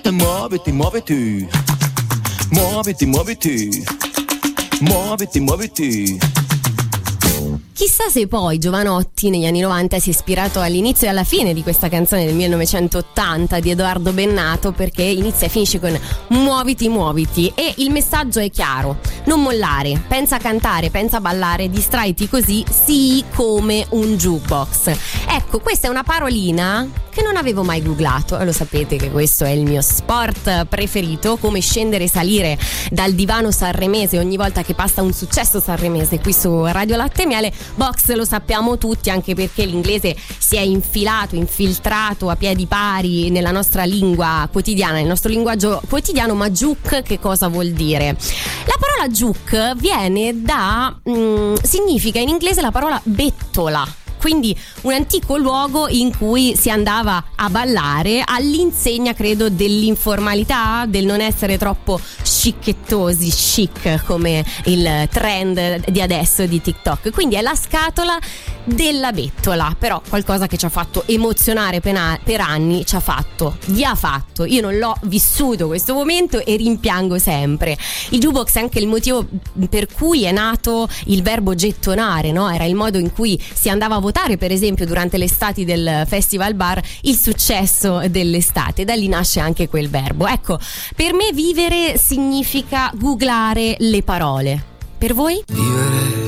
Muoviti, muoviti, muoviti, muoviti, muoviti, muoviti. Chissà se poi Jovanotti negli anni 90 si è ispirato all'inizio e alla fine di questa canzone del 1980 di Edoardo Bennato, perché inizia e finisce con muoviti, muoviti, e il messaggio è chiaro: non mollare, pensa a cantare, pensa a ballare, distraiti così, sii come un jukebox. Ecco, questa è una parolina che non avevo mai googlato, e lo sapete che questo è il mio sport preferito, come scendere e salire dal divano sanremese ogni volta che passa un successo sanremese qui su Radio Latte e Miele. Box lo sappiamo tutti, anche perché l'inglese si è infiltrato a piedi pari nella nostra lingua quotidiana, nel nostro linguaggio quotidiano. Ma juke che cosa vuol dire? La parola juke viene significa in inglese la parola bettola, quindi un antico luogo in cui si andava a ballare all'insegna, credo, dell'informalità, del non essere troppo chicchettosi, chic come il trend di adesso di TikTok. Quindi è la scatola della bettola, però qualcosa che ci ha fatto emozionare per anni, vi ha fatto. Io non l'ho vissuto questo momento e rimpiango sempre. Il jukebox è anche il motivo per cui è nato il verbo gettonare, no? Era il modo in cui si andava a votare, per esempio, durante le estati del Festival Bar, il successo dell'estate. Da lì nasce anche quel verbo. Ecco, per me vivere significa googlare le parole. Per voi? Vivere